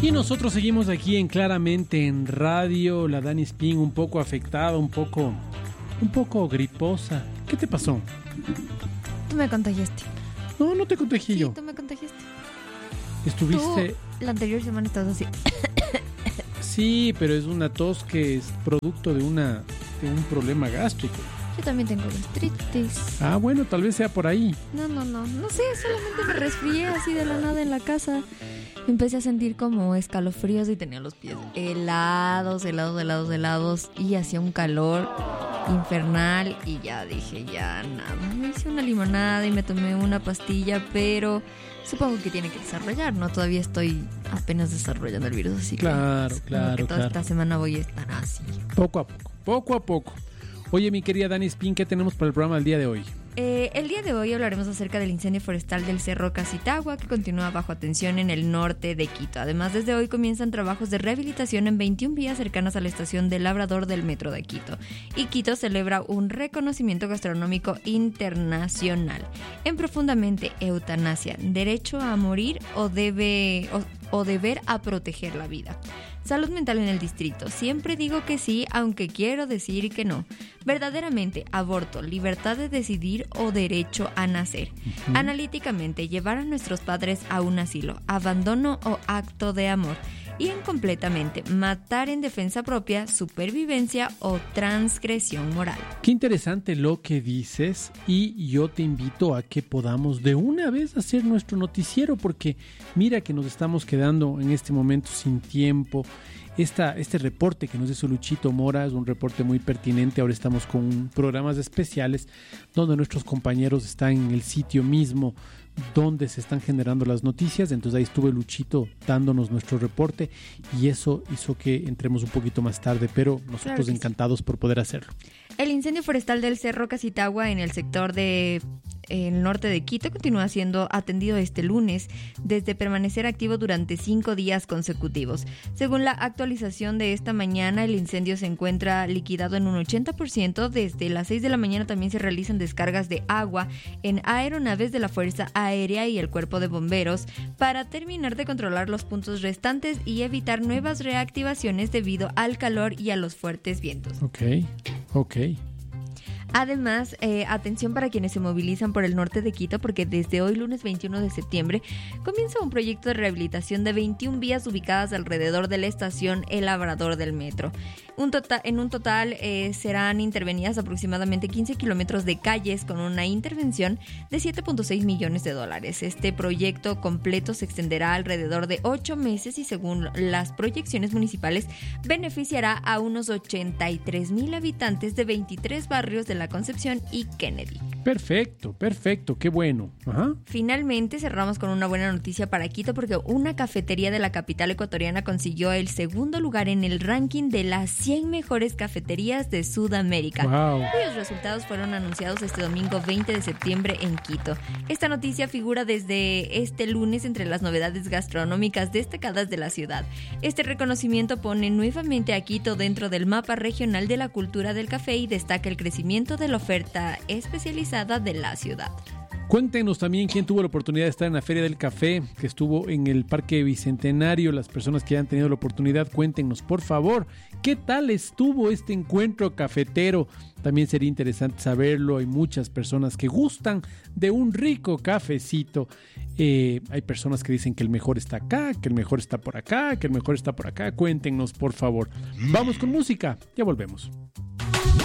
Y nosotros seguimos aquí en Claramente en Radio. La Dani Spin un poco afectada, un poco griposa. ¿Qué te pasó? Tú me contagiaste. No, no te contagié yo. Sí, tú me contagiaste. Estuviste... Tú, la anterior semana estabas así. Sí, pero es una tos que es producto de un problema gástrico. Yo también tengo gastritis. Ah, bueno, tal vez sea por ahí. No sé, solamente me resfrié así de la nada en la casa. Empecé a sentir como escalofríos y tenía los pies helados y hacía un calor infernal y ya dije, ya nada. Me hice una limonada y me tomé una pastilla, pero supongo que tiene que desarrollar, ¿no? Todavía estoy apenas desarrollando el virus, así claro, que toda esta semana voy a estar así. Poco a poco. Oye, mi querida Dani Spin, ¿qué tenemos para el programa el día de hoy? El día de hoy hablaremos acerca del incendio forestal del Cerro Casitagua, que continúa bajo atención en el norte de Quito. Además, desde hoy comienzan trabajos de rehabilitación en 21 vías cercanas a la estación del Labrador del Metro de Quito. Y Quito celebra un reconocimiento gastronómico internacional. En Profundamente Eutanasia, ¿derecho a morir o deber a proteger la vida? Salud mental en el distrito. Siempre digo que sí, aunque quiero decir que no. Verdaderamente, aborto, libertad de decidir o derecho a nacer. Analíticamente, llevar a nuestros padres a un asilo, abandono o acto de amor. Y en completamente, matar en defensa propia, supervivencia o transgresión moral. Qué interesante lo que dices, y yo te invito a que podamos de una vez hacer nuestro noticiero, porque mira que nos estamos quedando en este momento sin tiempo. Este reporte que nos hizo Luchito Mora es un reporte muy pertinente. Ahora estamos con programas especiales donde nuestros compañeros están en el sitio mismo donde se están generando las noticias. Entonces ahí estuvo Luchito dándonos nuestro reporte y eso hizo que entremos un poquito más tarde, pero nosotros encantados por poder hacerlo. El incendio forestal del Cerro Casitagua en el sector de el norte de Quito continúa siendo atendido este lunes desde permanecer activo durante 5 días consecutivos. Según la actualización de esta mañana, el incendio se encuentra liquidado en un 80%. Desde las 6 de la mañana también se realizan descargas de agua en aeronaves de la Fuerza Aérea y el Cuerpo de Bomberos para terminar de controlar los puntos restantes y evitar nuevas reactivaciones debido al calor y a los fuertes vientos. Ok. Además, atención para quienes se movilizan por el norte de Quito, porque desde hoy, lunes 21 de septiembre, comienza un proyecto de rehabilitación de 21 vías ubicadas alrededor de la estación El Labrador del Metro. En un total serán intervenidas aproximadamente 15 kilómetros de calles con una intervención de $7.6 millones. Este proyecto completo se extenderá alrededor de 8 meses y, según las proyecciones municipales, beneficiará a unos 83,000 habitantes de 23 barrios de La Concepción y Kennedy. Perfecto, qué bueno. Ajá. Finalmente cerramos con una buena noticia para Quito, porque una cafetería de la capital ecuatoriana consiguió el segundo lugar en el ranking de las 100 mejores cafeterías de Sudamérica, cuyos resultados fueron anunciados este domingo 20 de septiembre en Quito. Esta noticia figura desde este lunes entre las novedades gastronómicas destacadas de la ciudad. Este reconocimiento pone nuevamente a Quito dentro del mapa regional de la cultura del café y destaca el crecimiento de la oferta especializada de la ciudad. Cuéntenos también quién tuvo la oportunidad de estar en la Feria del Café, que estuvo en el Parque Bicentenario. Las personas que hayan tenido la oportunidad, cuéntenos, por favor, qué tal estuvo este encuentro cafetero. También sería interesante saberlo. Hay muchas personas que gustan de un rico cafecito. Hay personas que dicen que el mejor está acá, que el mejor está por acá, que el mejor está por acá. Cuéntenos, por favor. Vamos con música, ya volvemos.